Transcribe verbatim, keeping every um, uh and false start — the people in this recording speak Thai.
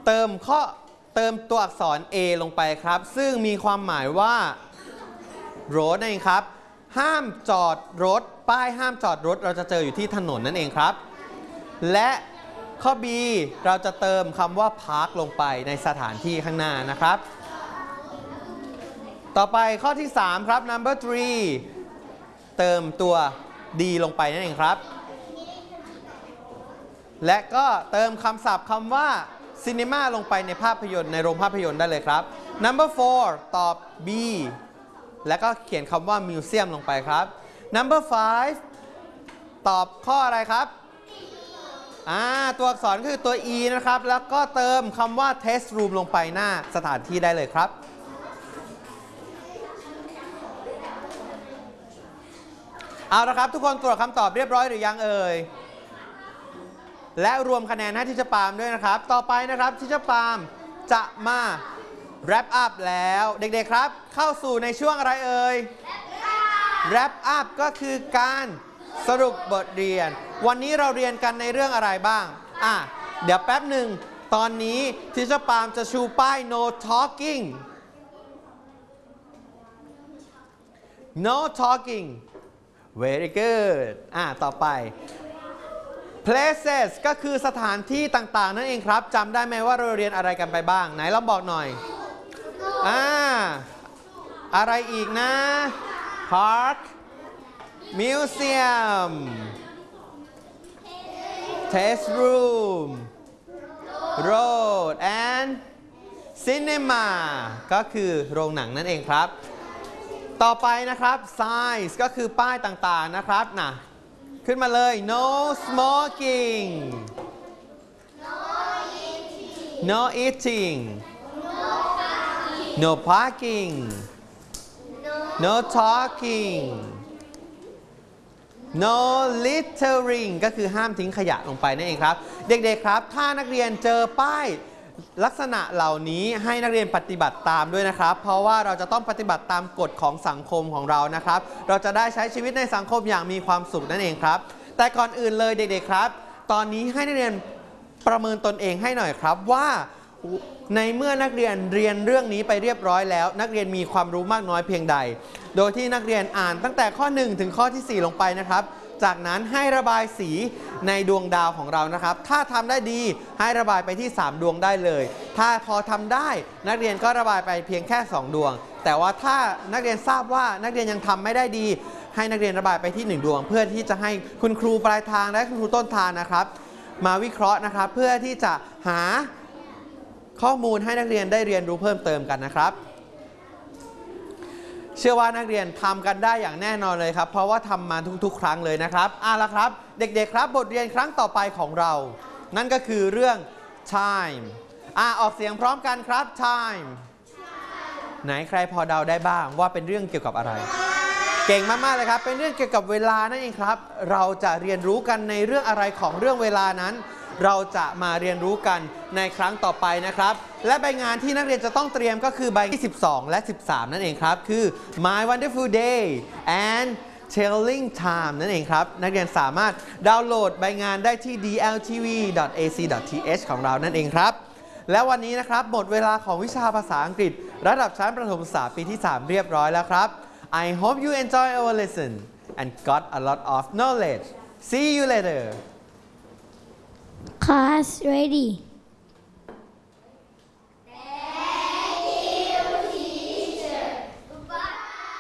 เติมข้อเติมตัวอักษร A ลงไปครับซึ่งมีความหมายว่า road นั่นเองครับห้ามจอดรถป้ายห้ามจอดรถเราจะเจออยู่ที่ถนนนั่นเองครับและข้อ B เราจะเติมคำว่า park ลงไปในสถานที่ข้างหน้านะครับต่อไปข้อที่สามครับ number three เติมตัว D ลงไปนั่นเองครับและก็เติมคำศัพท์คำว่า cinema ลงไปในภาพยนตร์ในโรงภาพยนตร์ได้เลยครับ number four ตอบ B และก็เขียนคำว่า museum ลงไปครับ number five ตอบข้ออะไรครับอ่าตัวอักษรคือตัว E นะครับแล้วก็เติมคำว่า test room ลงไปหน้าสถานที่ได้เลยครับเอาละครับทุกคนตรวจคำตอบเรียบร้อยหรือยังเอ่ยและรวมคะแนนให้ทิชปาล์มด้วยนะครับต่อไปนะครับทิชปาล์มจะมา wrap up แล้วเด็กๆครับเข้าสู่ในช่วงอะไรเอ่ย wrap up ก็คือการสรุปบทเรียนวันนี้เราเรียนกันในเรื่องอะไรบ้างอ่ะเดี๋ยวแป๊บหนึ่งตอนนี้ทิชปาล์มจะชูป้าย no talking no talking very good อ่ะต่อไป places ก็คือสถานที่ต่างๆนั่นเองครับจำได้ไหมว่าเราเรียนอะไรกันไปบ้างไหนลองบอกหน่อยอ่าอะไรอีกนะ park museum test room road and cinema ก็คือโรงหนังนั่นเองครับต่อไปนะครับ signs ก็คือป้ายต่างๆนะครับนะขึ้นมาเลย no smoking no eating no parking no talking no littering ก็คือห้ามทิ้งขยะลงไปนั่นเองครับเด็กๆครับถ้านักเรียนเจอป้ายลักษณะเหล่านี้ให้นักเรียนปฏิบัติตามด้วยนะครับเพราะว่าเราจะต้องปฏิบัติตามกฎของสังคมของเรานะครับเราจะได้ใช้ชีวิตในสังคมอย่างมีความสุขนั่นเองครับแต่ก่อนอื่นเลยเด็กๆครับตอนนี้ให้นักเรียนประเมินตนเองให้หน่อยครับว่าในเมื่อนักเรียนเรียนเรื่องนี้ไปเรียบร้อยแล้วนักเรียนมีความรู้มากน้อยเพียงใดโดยที่นักเรียนอ่านตั้งแต่ข้อหนึ่งถึงข้อที่สี่ลงไปนะครับจากนั้นให้ระบายสีในดวงดาวของเรานะครับถ้าทำได้ดีให้ระบายไปที่สามดวงได้เลยถ้าพอทำได้นักเรียนก็ระบายไปเพียงแค่สองดวงแต่ว่าถ้านักเรียนทราบว่านักเรียนยังทำไม่ได้ดีให้นักเรียนระบายไปที่หนึ่งดวงเพื่อที่จะให้คุณครูปลายทางและคุณครูต้นทางนะครับมาวิเคราะห์นะครับเพื่อที่จะหาข้อมูลให้นักเรียนได้เรียนรู้เพิ่มเติมกันนะครับเชื่อว่านักเรียนทำกันได้อย่างแน่นอนเลยครับเพราะว่าทำมาทุกๆครั้งเลยนะครับอ่ะละครับเด็กๆครับบทเรียนครั้งต่อไปของเรานั่นก็คือเรื่อง time อ่ะออกเสียงพร้อมกันครับ time ไหนใครพอเดาได้บ้างว่าเป็นเรื่องเกี่ยวกับอะไรเก่งมากๆเลยครับเป็นเรื่องเกี่ยวกับเวลานั่นเองครับเราจะเรียนรู้กันในเรื่องอะไรของเรื่องเวลานั้นเราจะมาเรียนรู้กันในครั้งต่อไปนะครับและใบงานที่นักเรียนจะต้องเตรียมก็คือใบที่สิบสองและสิบสามนั่นเองครับคือ My Wonderful Day and Telling Time นั่นเองครับนักเรียนสามารถดาวน์โหลดใบงานได้ที่ ดี แอล ที วี ดอท เอ ซี ดอท ที เอช ของเรานั่นเองครับและวันนี้นะครับหมดเวลาของวิชาภาษาอังกฤษระดับชั้นประถมศึกษาปีที่สามเรียบร้อยแล้วครับ I hope you enjoy our lesson and got a lot of knowledge. See you later. Class ready.